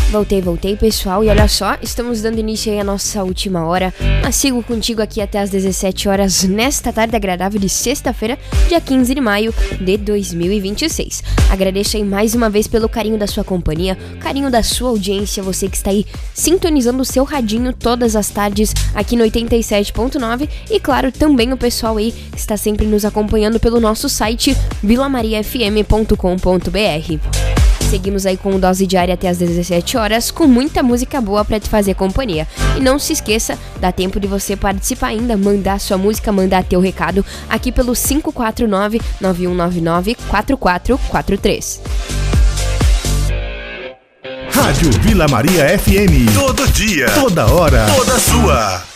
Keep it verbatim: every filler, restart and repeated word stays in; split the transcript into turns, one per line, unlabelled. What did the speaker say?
Voltei, voltei, pessoal, e olha só, estamos dando início aí à nossa última hora, mas sigo contigo aqui até às dezessete horas nesta tarde agradável de sexta-feira, dia quinze de maio de dois mil e vinte e seis. Agradeço aí mais uma vez pelo carinho da sua companhia, carinho da sua audiência, você que está aí sintonizando o seu radinho todas as tardes aqui no oitenta e sete ponto nove, e claro, também o pessoal aí que está sempre nos acompanhando pelo nosso site vila maria f m ponto com ponto b r. Seguimos aí com dose diária até às dezessete horas, com muita música boa pra te fazer companhia. E não se esqueça, dá tempo de você participar ainda, mandar sua música, mandar teu recado aqui pelo cinco quatro nove, nove um nove nove, quatro quatro quatro três.
Rádio Vila Maria F M. Todo dia, toda hora, toda sua.